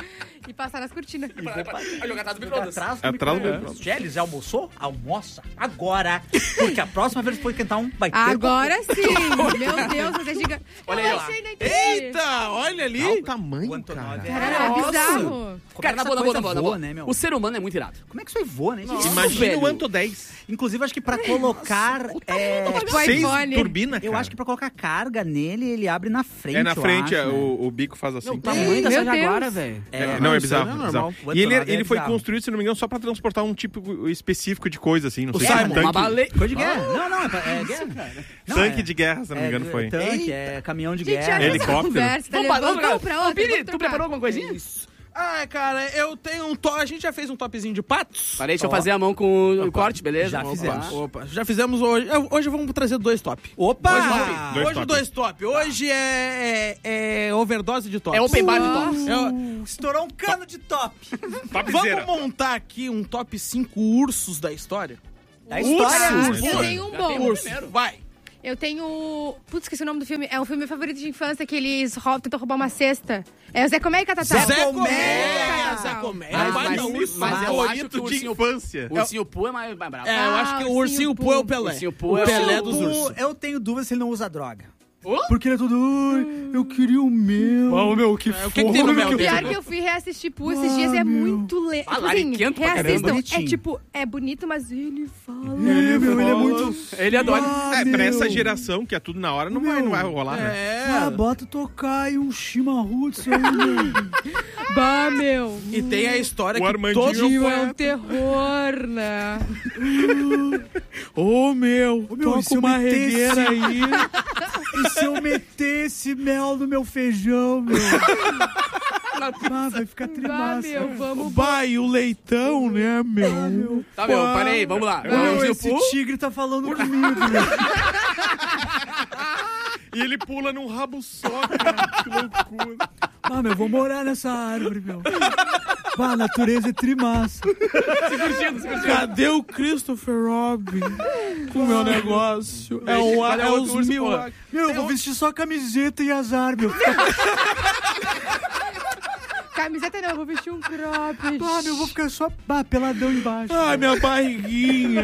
E passar nas cortinas. Vai jogar atrás do micro-ondas. Atrás Atrás do micro-ondas. micro-ondas. Gélis, já almoçou? Almoça agora. Porque a próxima vez que for esquentar um, vai ter... Agora sim. Meu Deus, você é gigante. Olha aí, ó. Eita, olha ali. Olha o tamanho, O Antonov cara. é- Cara, é bizarro. Cara, na essa boa, coisa na voa, boa. né, meu? O ser humano é muito irado. Como é que isso aí voa, né? gente? Imagina velho. o Anto 10. Inclusive, acho que pra colocar... O 6 iPhone. turbinas, Eu acho que pra colocar carga nele, ele abre na frente, É na frente, eu acho, né? o bico faz assim. O tamanho dessa Meu Deus. Jaguara, velho. Não, é isso bizarro. aí não é bizarro. normal. O E ele Antonov é foi bizarro. construído, se não me engano, só pra transportar um tipo específico de coisa, assim. Não sei Simon, se tanque, Uma baleia. Foi de guerra. Não, é guerra. Não, tanque é- de guerra, se não me engano, foi. Tanque, é caminhão de Gente, guerra. olha essa Helicóptero. conversa. Tá Vamos levando pra pra outra. Piri, vamos tu trocar. preparou alguma coisinha? Ah, cara, eu tenho um top. A gente já fez um topzinho de patos? Parei, deixa eu fazer a mão com o corte, beleza? Já Opa. fizemos. Opa, já fizemos hoje. Hoje vamos trazer 2 top. Opa! Hoje 2 top. Hoje é overdose de top. É open bar de tops. Estourou um cano de top. Topzera. Vamos montar aqui um top 5 ursos da história? Da história. Ursos. Eu tenho um bom. Urso. Vai. Eu tenho... Putz, esqueci o nome do filme. É um filme favorito de infância que eles tentam roubar uma cesta. É o Zé Comé e Catatal. Zé Catatal. Colmeia. Zé Colmeia. Mas- Vai mas- dar urso mas eu acho favorito que o de ursinho- Infância. O ursinho Poo é mais bravo. É, eu acho que o ursinho Poo é o Pelé. Ursinho Poo O é o- Pelé dos ursos. Eu tenho dúvida se ele não usa droga. Oh? Porque ele é todo... "Ai, eu queria o meu. Oh, meu, que O que tem no mel Pior dele? que eu fui reassistir Poo esses dias e é muito lento. Ah, lariquento pra caramba. reassistam. É Bonitinho. tipo, é bonito, mas ele fala. Ele é muito... Ele adora. Pra essa geração, que é tudo na hora, não vai rolar, né? Ah, bota tocar aí um chimarruts aí, meu. Bah, meu. E tem a história O que Armandinho todos... É um terror, né? Ô, meu, meu, e se toca eu uma metesse- regueira aí. E se eu metesse mel no meu feijão, meu? Ah, vai ficar Bah, trimassa. meu, vamos... Vai, o leitão, né, meu? Tá, meu, parei, vamos lá. Meu, Ursinho esse Poo. tigre tá falando comigo, meu. E ele pula num rabo só, cara. Que loucura. Ah, meu, vou morar nessa árvore, meu. Ah, a natureza é trimassa. Cadê o Christopher Robin com o meu negócio? É Cadê o os urso, mil... porra? Meu, eu vou vestir só camiseta e azar, meu. Camiseta não, eu vou vestir um cropped. Ah, meu, eu vou ficar só peladão embaixo. Ai, minha barriguinha.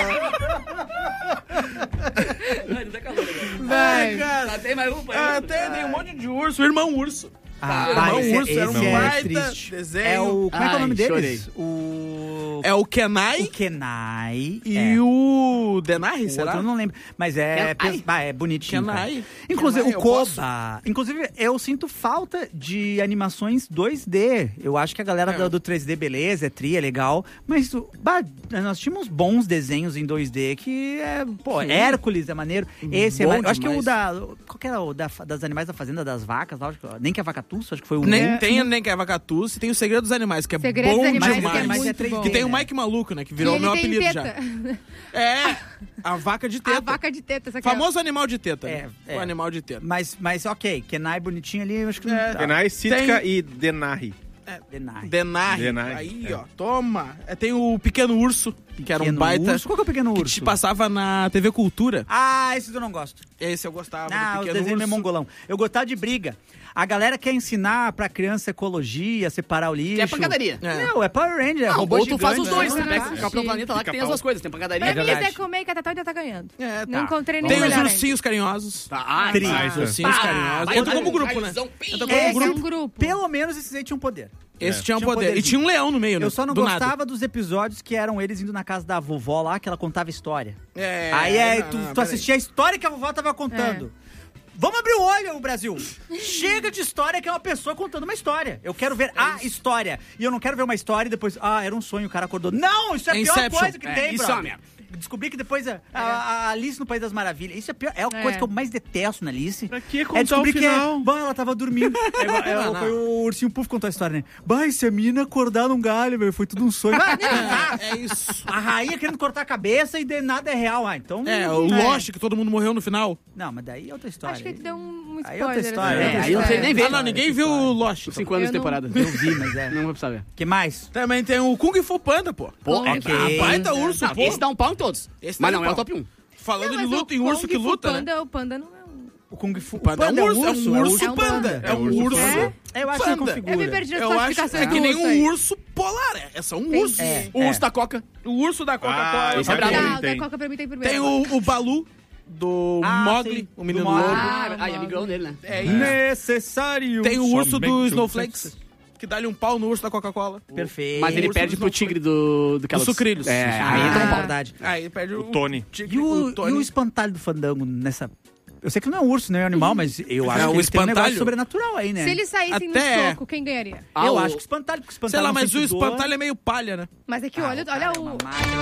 Vai. Cara, Tem mais um, pai? tem um monte de urso. O irmão urso. Ah, Irmão esse urso era um é baita triste. desenho. É o... Como é que é o nome Ai, deles? O... É o Kenai O Kenai. e o Denari, O será? outro eu não lembro. Mas é, é bonitinho. Kenai. Cara. Inclusive, Kenai, o eu posso? Koba. Inclusive, eu sinto falta de animações 2D. Eu acho que a galera do 3D, beleza, é tri, é legal. Mas nós tínhamos bons desenhos em 2D que é. Pô, Hércules é maneiro. Esse Bom é maneiro. Acho que o demais. da. Qual que era o das animais da fazenda, das vacas lá? Acho que, nem que é vacatuça, acho que foi o. Nem tem nem que é vacatuça, tem o Segredo dos Animais, que é Segredo bom dos Animais, demais. que é muito 3D, bom. Que tem o né? Mike Maluco, né? Que virou E ele meu tem apelido teta. já. É, a vaca de teta. A vaca de teta, essa aqui. Famoso animal de teta. É, né? é. O animal de teta. Mas ok, Kenai bonitinho ali, eu acho que não tá. Kenai, Sitka e Denari. Denai. Denari. Denari, Aí, é. ó, toma. Tem o Pequeno Urso, que era um Pequeno baita... Urso. Qual que é o Pequeno Que Urso? te passava na TV Cultura. Ah, esse eu não gosto. Esse eu gostava Ah, do o Pequeno desenho é Urso. mongolão. Eu gostava de briga. A galera quer ensinar pra criança ecologia, separar o lixo. Que é pancadaria. É. Não, é Power Ranger, é Não, robô ou tu faz os gigante, dois. né? Tu pega o Capitão Planeta lá que tem as duas coisas. Tem pancadaria. Pra mim, verdade. Zé Comé e Catatal ainda tá ganhando. É, Não tá. encontrei Tem nenhum os melhor ainda. ursinhos carinhosos. Tá, Tri. Os ursinhos carinhosos. vai, Entra vai, como grupo, né? raizão, Entra como Esse é grupo. um grupo. Pelo menos esses aí tinham poder. Esse tinha um Tinha poder. E poderzinho. tinha um leão no meio, né? Eu só não Do gostava nada. dos episódios que eram eles indo na casa da vovó lá, que ela contava história. É, Aí não, tu peraí. assistia a história que a vovó tava contando. Vamos abrir o olho, Brasil. Chega de história que é uma pessoa contando uma história. Eu quero ver a história. E eu não quero ver uma história e depois... Ah, era um sonho, o cara acordou. Não, isso é a pior Inception. coisa que tem, isso brother. é uma merda. Descobri que depois a Alice no País das Maravilhas. Isso é a pior. É a coisa que eu mais detesto na Alice. Pra que É contar descobrir o final? que ela tava dormindo. Foi o Ursinho Puff que contou a história, né? Bah, se a menina acordar num galho, velho, foi tudo um sonho. É isso. A rainha querendo cortar a cabeça e de nada é real. Ah, então... É, o Lost, que todo mundo morreu no final. Não, mas daí é outra história. Acho que ele deu um Aí spoiler. é outra história. assim. É, aí eu não sei nem ver. Ah, não, ninguém viu o Lost. 5 anos de Eu não- temporada. Eu vi, mas é. Não vou precisar ver. que mais? Também tem o Kung Fu Panda, pô. Pô, Ok. Baita urso, Não, pô. esse dá um pau em todos. Esse Mas dá não um é o pau. top 1. Falando Não, de mas luta o em urso que Kung Fu luta, né? Panda, o panda não é um... O Kung Fu. O panda é um urso panda. É um urso. Eu acho que configura. Eu me perdi nas Eu acho classificações é do que nem urso aí. um urso polar. É só um urso. O urso da Coca. O urso da Coca-Cola. esse é brabo. Não, da Coca pra mim tem primeiro. Tem o Balu, do Mowgli, sim, o menino do lobo. Mowgli. E amigão dele, né? É isso. Necessário. Tem o urso do somente Snowflakes, que dá-lhe um pau no urso da Coca-Cola. Perfeito. Mas ele urso perde dos pro tigre do Kellogg's. sucrilhos. É, aí Aí então então pau. maldade. Aí perde o Tony. tigre, E o Tony. espantalho do fandango nessa... Eu sei que não é um urso, nem um animal, mas eu acho o que ele tem um negócio espantalho? sobrenatural aí, né? Se eles saíssem Até- no soco, quem ganharia? Eu acho que o espantalho, porque o espantalho Sei lá, não mas o sente dor. espantalho é meio palha, né? Mas é que olha É o... uma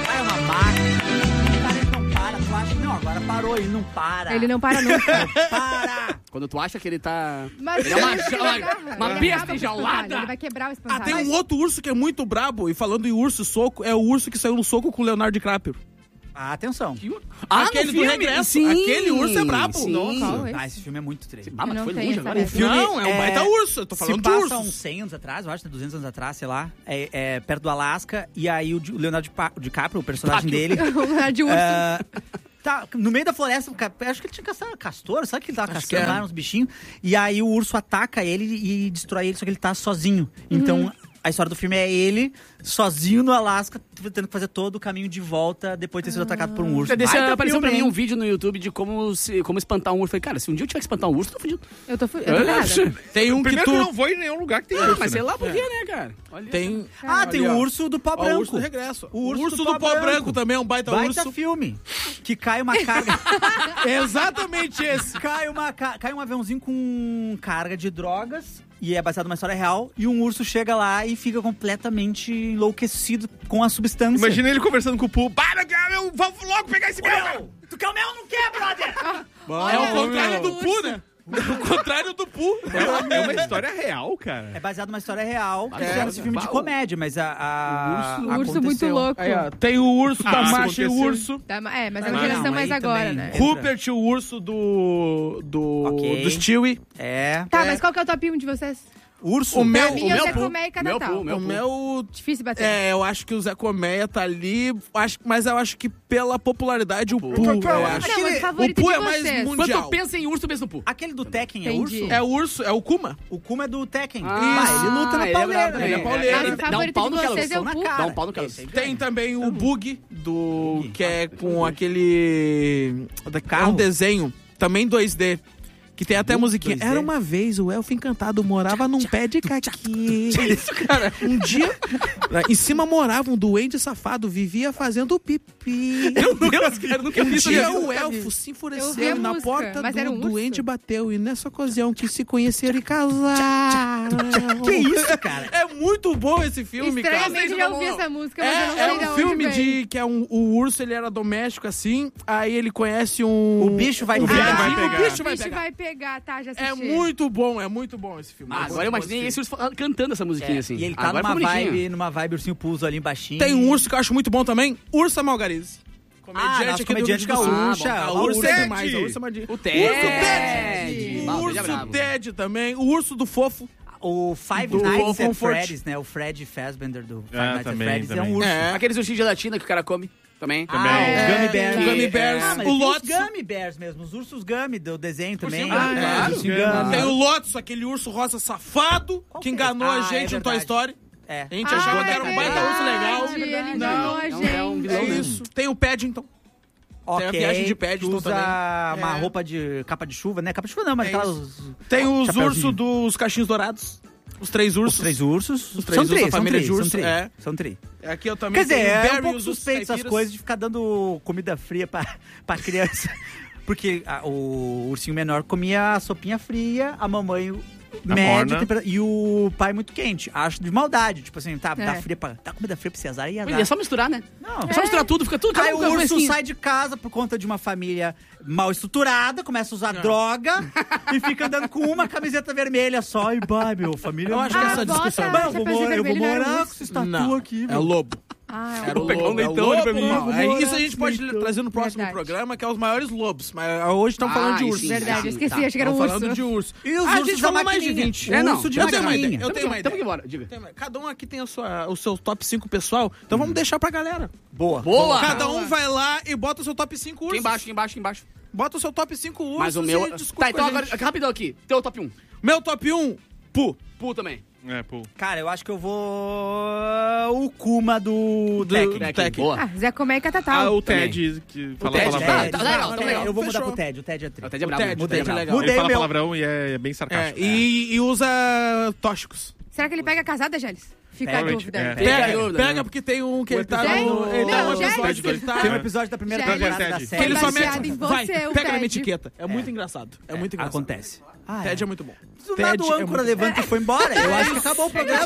máquina. O cara ele não para, tu acha que não, agora parou, ele não para. Ele não para nunca. para! Quando tu acha que ele tá... Mas Ele é uma ele besta acaba com o enjaulada. espantalho, ele vai quebrar o espantalho. Tem um outro urso que é muito brabo, e falando em urso soco, é o urso que saiu no soco com o Leonardo DiCaprio. Ah, atenção. Aquele no do filme? Regresso. Sim, Aquele urso é brabo. sim. Qual é esse? Esse filme é muito triste. Ah, mas Eu foi não tenho longe essa agora. ideia. filme Não, é um baita urso. Eu tô falando se de passa ursos. uns 100 anos atrás, eu acho, 200 anos atrás, sei lá. É perto do Alasca. E aí o Leonardo DiCaprio, o personagem dele... de urso. Tá no meio da floresta, acho que ele tinha caçado castor, sabe que ele tava Acho caçando que é. lá uns bichinhos? E aí o urso ataca ele e destrói ele, só que ele tá sozinho. Então, a história do filme é ele sozinho no Alasca, tendo que fazer todo o caminho de volta depois de ter sido atacado por um urso. Baita Apareceu pra filme, mim hein? um vídeo no YouTube de como espantar um urso. Falei, cara, se um dia eu tiver que espantar um urso, eu tô fudido. Eu tô ferrada. Tem um que Primeiro que eu tu... não vou em nenhum lugar que tem Ah, urso, mas né? sei lá por quê, né, cara? Olha. Tem... Tem o urso do pau Ó, o branco. urso do Regresso. O O urso do pau branco também é um baita urso. filme. Que cai uma carga... Exatamente esse. cai um aviãozinho com carga de drogas, e é baseado numa história real, e um urso chega lá e fica completamente enlouquecido com a substância. Imagina ele conversando com o Poo. Para, meu, vamos logo pegar esse mel! Tu quer o mel ou não quer, brother? É o contrário do Poo, né? É o contrário do Poo. É uma história real, cara. É baseado numa história real, que fizeram esse filme de comédia, mas O urso muito aconteceu. louco. Aí, ó, tem o urso da isso Marcha e o aconteceu. urso. Mas é uma Não, geração mais aí agora, também. né? Rupert, o urso do Ok. Stewie. É. Tá, mas qual que é o top 1 de vocês? Urso. O meu... Pra mim, é o Zé Colmeia e Natal. O meu... Difícil bater. É, eu acho que o Zé Colmeia tá ali, mas eu acho que pela popularidade o Poo, eu acho. Não, mas O favorito Poo de é mais vocês. Quando mundial. tu pensa em urso, tu pensa no Poo. Aquele do Tekken é Entendi. urso? É o urso, é o Kuma. O Kuma é do Tekken. Ah, ele luta na ele é pauleira. brabo também. Ele é pauleira. Mas o Dá um favorito pau de no vocês é o Kellogg's. Poo. Dá um pau no Kellogg's. Tem também o Bug, que é com aquele... É um desenho, também 2D. Que tem até a musiquinha. 2D? Era uma vez, o elfo encantado morava num pé de caqui. Isso, cara. Um dia, em cima morava um duende safado, vivia fazendo pipi. Meu Deus, cara, nunca Um vi isso. dia na vida. o elfo se Eu vi enfureceu a na música, porta mas era um do urso? duende bateu. E nessa ocasião que se conheceram e casaram. Que isso, cara? É muito bom esse filme, cara. Estranhamente já ouvi essa música, mas eu não sei É de um onde filme vem. que é o urso, ele era doméstico assim, aí ele conhece um... O bicho vai o pegar. viadinho, vai o pegar. bicho vai Bicho pegar. vai pegar, tá, já assisti. É muito bom esse filme. Ah, agora eu imaginei esse urso cantando essa musiquinha assim. E ele tá Agora numa ficou bonitinho. vibe ursinho pulso ali embaixinho. Tem um urso que eu acho muito bom também, Ursa Malgarize. nosso aqui do Rio comediante Grande do Sul. gaúcha. A O Ursa é Ted. demais, a Ursa é mais... O Urso Ted. Ted. Bah, O o Ted é Urso brabo. Ted também, o Urso do Fofo. O Five Do Nights at Comfort. Freddy's, né? O Fred Fazbender do Five Nights at também, Freddy's é também. um urso. É. Aqueles ursinhos de gelatina que o cara come também. Os Gummy Bears. o Gummy Bears, Ah, mas o tem os Lotso. Gummy Bears mesmo, os ursos Gummy do desenho também. Ursinho Gummy, claro. Ursinho Gummy. Gummy. Tem o Lotso, aquele urso rosa safado, Qual que que é enganou esse? a gente no Toy verdade. Story. É. A gente achava que era um baita urso legal. Ele enganou Não, a não é um gente. vilão, É né? isso. Tem o Paddington. Ok, Tem a viagem de Paddington usa também. uma É. roupa de capa de chuva, né? Capa de chuva não, mas É aquelas... Tem os Chapeuzinho. ursos dos cachinhos dourados. Os três ursos. Os três ursos. Os três são ursos, três, a família de são urso, três. é. São três. Aqui eu também Quer dizer, tenho o é Barry um e pouco os suspeito essas caipiras. coisas de ficar dando comida fria pra criança. Porque o ursinho menor comia a sopinha fria, a mamãe média morna. e o pai muito quente. Acho de maldade. Tipo assim, tá, dá É. comida fria pra você azar e azar. Mas é só misturar, né? Não. É só misturar tudo, fica tudo Aí cada o um urso fresquinho. sai de casa por conta de uma família mal estruturada, começa a usar droga e fica andando com uma camiseta vermelha só. E, bah, meu, família... Eu acho que essa bota discussão... essa eu vou coisa morar vermelha, não era com urso. essa estatua Não, aqui, é meu. lobo. Ah, Era o pegar um lobo, leitão é o ali pra lobo, mim. não. Vou É morar isso a gente com pode leitão. trazer no próximo Verdade. programa, que é os maiores lobos. Mas hoje estamos falando de urso. sim, Verdade, eu esqueci, tá. achei que era um Estamos urso. falando de urso. E os a ursos gente da falou mais de maquininha. 20. É, não. Urso de Eu tenho uma maquininha. ideia. Eu tenho uma Tamo que ideia. embora, diga. Cada um aqui tem o seu top 5 pessoal, então vamos deixar pra galera. Boa. Boa! Cada um vai lá e bota o seu top 5 ursos. Aqui embaixo, aqui embaixo, aqui embaixo. Bota o seu top 5 ursos. Mas o meu... e discute Tá, então com a agora, gente. rapidão aqui. Teu top 1. Meu top 1, Pu. Pu também. Pô. Cara, eu acho que eu vou... O Kuma do Tekken. Boa. Ah, Zé Comé e Catatau. O Ted, que fala Ted, palavrão. tá legal, tá legal. Eu vou mudar Fechou. pro Ted. O Ted é tri. O Ted é brabo. Ted, Mudei, Ted é brabo. legal. Ele fala meu- palavrão e é bem sarcástico. E usa tóxicos. Será que ele pega casada, Gélis? Fica a Provavelmente, dúvida. é. Fica a dúvida, Pega né? porque tem um que ele tá Tem? no... Ele tá Não, no já episódio é. que ele tá... Tem um episódio da primeira Já temporada é. da Que série. Que ele Foi só baseado mete... em Vai, você, o pega na minha Ted. etiqueta. É muito engraçado. É muito engraçado. Acontece. Ted é muito bom. Do nada o âncora levanta e foi embora. Eu acho que acabou o programa.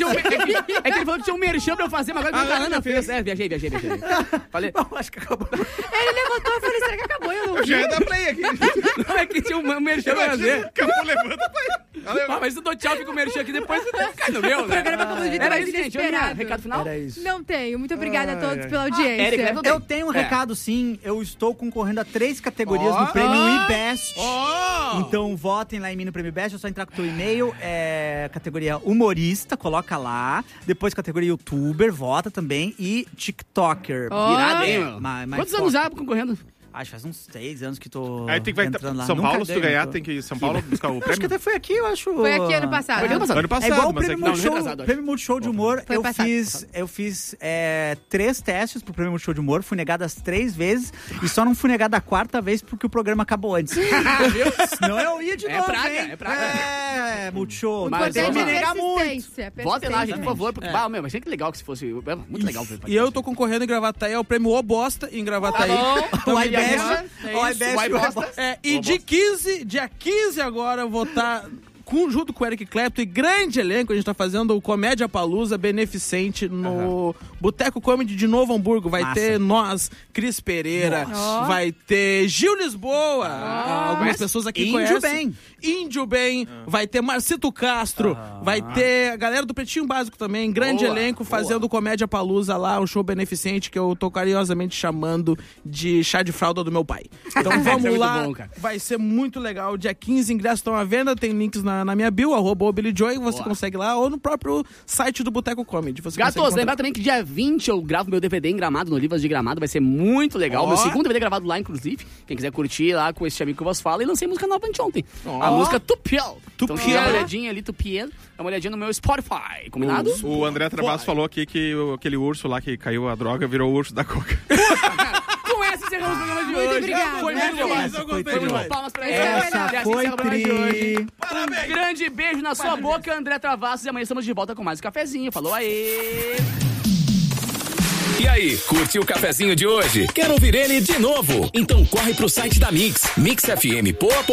É que ele falou que tinha um merchan pra eu fazer, mas agora que a Ana fez. É, viajei. Falei, Eu acho que acabou. Ele levantou e falei, será que acabou? Eu não vi. Já é da play aqui. não, é que tinha um merchan pra fazer. Acabou, levanta pra Valeu. Ah, mas eu dou tchau, fica o merchan aqui depois cai no meu, né? O programa acabou de vir Era mais isso, gente. inesperado. Recado final? Era isso. Não tenho. Muito obrigada a todos pela Érica, audiência. não Eu tenho um recado, sim. Eu estou concorrendo a 3 categorias Ó. no Prêmio IBEST. Oh! Então votem lá em mim no Prêmio IBEST. É só entrar com o teu e-mail. Categoria humorista, coloca lá. Depois categoria youtuber, vota também. E tiktoker. Ó. Irado, hein, meu? Mais Quantos forte. anos já concorrendo? Acho que faz uns 6 anos que tô Aí tem que vai entrando lá. São Nunca Paulo, se tu dei, ganhar, tô- tem que ir São Paulo buscar o Acho que prêmio. até foi aqui, eu acho. Foi aqui ano passado. Foi aqui ano passado. Ano passado, É igual o mas Prêmio é que não, Multishow, retrasado, acho. Prêmio Multishow de Humor. Foi passado. Eu fiz 3 testes pro Prêmio Multishow de Humor, fui negado as 3 vezes e só não fui negado a 4ª vez porque o programa acabou antes. Senão eu ia de É novo, praga, hein? é praga. É, Multishow. Mas Tem que me vamos lá. negar muito. Persistência. Votem lá, gente, por Persistência. favor, porque, bah, meu, imagina que legal que se fosse. Muito legal. E eu tô concorrendo em Gravataí ao prêmio O Bosta em Gravataí. O IBEST, É o isso, IBEST, o iBosta. E dia 15 agora eu vou estar junto com o Eric Clapton e grande elenco. A gente tá fazendo o Comédia Palusa beneficente no Boteco Comedy de Novo Hamburgo. Vai Massa. ter nós, Cris Pereira, Nossa. vai ter Gil Lisboa, algumas Conhece? pessoas aqui Índio conhecem. Bem. Índio Bem, vai ter Marcito Castro, vai ter a galera do Pretinho Básico também, grande Boa, elenco, boa. fazendo Comédia Palusa lá, um show beneficente que eu tô carinhosamente chamando de chá de fralda do meu pai. Então Isso é vamos muito lá, bom, cara. vai ser muito legal. Dia 15, ingressos estão à venda, tem links na minha bio, @BillyJoy, você Boa. consegue lá, ou no próprio site do Boteco Comedy. Você consegue Gatos, encontrar. lembrar também que dia 20 eu gravo meu DVD em Gramado, no Olivas de Gramado, vai ser muito legal. Ó. Meu segundo DVD gravado lá, inclusive. Quem quiser curtir lá com esse amigo que eu vos falo. E lancei música nova anteontem. A música Tupiel. Então, Tupiel. dá uma olhadinha ali, Tupiel. Dá uma olhadinha no meu Spotify, combinado? O André Travasso falou aqui que aquele urso lá que caiu a droga virou o urso da coca. Com essa encerramos o programa de Muito hoje. obrigada. Foi muito Merci. demais. Eu gostei Foi muito demais. bom. Palmas pra Essa ele. E assim foi encerra o programa de hoje. tri. Um grande beijo na sua boca, André Travassos. E amanhã estamos de volta com mais um cafezinho. Falou aí! E aí, curtiu o cafezinho de hoje? Quer ouvir ele de novo? Então corre pro site da Mix, mixfmpoa.com.br